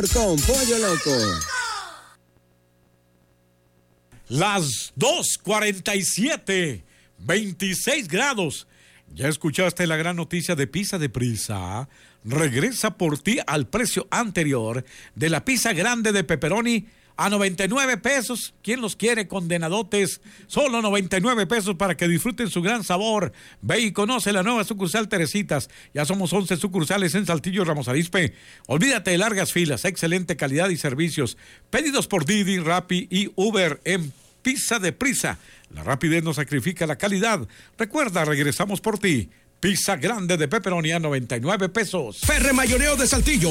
Con Pollo Loco. Las 2:47, 26 grados. ¿Ya escuchaste la gran noticia de Pizza de Prisa? Regresa por ti al precio anterior de la pizza grande de pepperoni a 99 pesos. ¿Quién los quiere, condenadotes? Solo 99 pesos para que disfruten su gran sabor. Ve y conoce la nueva sucursal Teresitas. Ya somos 11 sucursales en Saltillo, Ramos Arizpe. Olvídate de largas filas, excelente calidad y servicios. Pedidos por Didi, Rappi y Uber en Pizza de Prisa. La rapidez no sacrifica la calidad. Recuerda, regresamos por ti. Pizza grande de pepperoni a 99 pesos. Ferre Mayoreo de Saltillo